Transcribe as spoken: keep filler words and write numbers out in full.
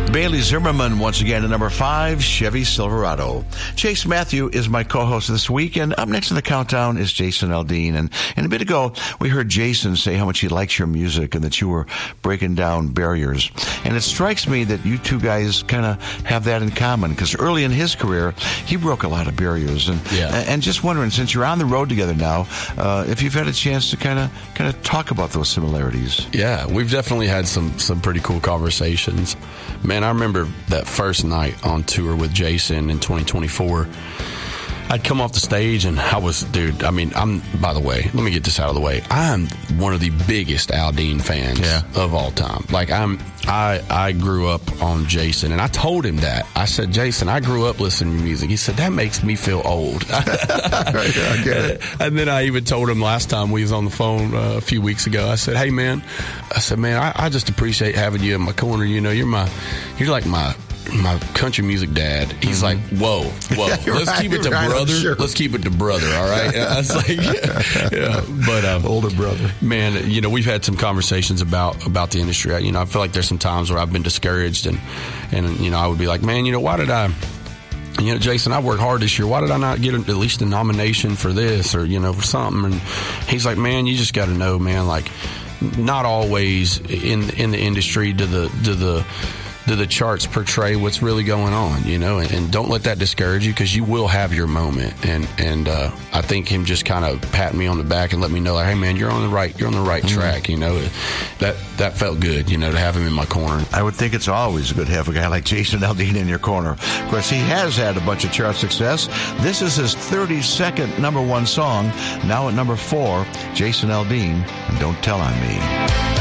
Bailey Zimmerman once again at number five, Chevy Silverado. Chase Matthew is my co-host this week, and up next in the countdown is Jason Aldean. And, and a bit ago, we heard Jason say how much he likes your music and that you were breaking down barriers. And it strikes me that you two guys kind of have that in common, because early in his career, he broke a lot of barriers. And yeah. and just wondering, since you're on the road together now, uh, if you've had a chance to kind of kind of talk about those similarities. Yeah, we've definitely had some some pretty cool conversations. Man, I remember that first night on tour with Jason in twenty twenty-four. I'd come off the stage and I was, dude, I mean, I'm, by the way, let me get this out of the way. I'm one of the biggest Aldean fans yeah. of all time. Like, I'm, I, I grew up on Jason, and I told him that. I said, Jason, I grew up listening to music. He said, that makes me feel old. I get it. And then I even told him last time we was on the phone uh, a few weeks ago, I said, hey, man, I said, man, I, I just appreciate having you in my corner. You know, you're my, you're like my, my country music dad. He's mm-hmm. like, whoa, whoa, yeah, let's right, keep it to right, brother. Sure. Let's keep it to brother, all right? I was like, yeah, yeah. But um, older brother. Man, you know, we've had some conversations about about the industry. You know, I feel like there's some times where I've been discouraged, and and you know, I would be like, man, you know, why did I? You know, Jason, I worked hard this year. Why did I not get at least a nomination for this, or you know, for something? And he's like, man, you just got to know, man, like, not always in in the industry do the do the do the charts portray what's really going on, you know, and, and don't let that discourage you, because you will have your moment. And and uh, I think him just kind of patting me on the back and let me know, like, hey man, you're on the right, you're on the right mm-hmm. track, you know. That that felt good, you know, to have him in my corner. I would think it's always good to have a guy like Jason Aldean in your corner. Of course, he has had a bunch of chart success. This is his thirty-second number one song. Now at number four, Jason Aldean, and Don't Tell on Me.